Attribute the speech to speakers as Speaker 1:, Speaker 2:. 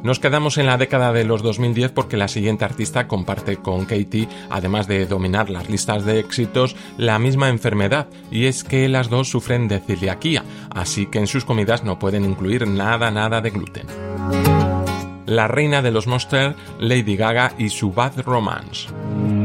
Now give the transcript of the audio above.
Speaker 1: Nos quedamos en la década de los 2010 porque la siguiente artista comparte con Katy, además de dominar las listas de éxitos, la misma enfermedad, y es que las dos sufren de celiaquía, así que en sus comidas no pueden incluir nada de gluten. La reina de los Monsters, Lady Gaga y su Bad Romance.